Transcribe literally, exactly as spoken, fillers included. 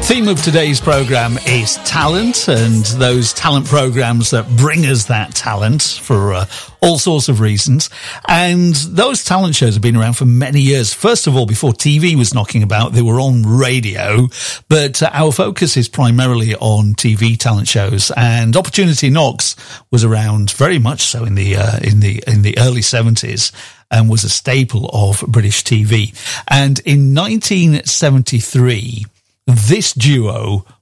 theme of today's programme is talent, and those talent programmes that bring us that talent for uh, all sorts of reasons. And those talent shows have been around for many years. First of all, before T V was knocking about, they were on radio, but uh, our focus is primarily on T V talent shows. And Opportunity Knocks was around very much so in the uh, in the in the early seventies. And was a staple of British T V. And in nineteen seventy-three, this duo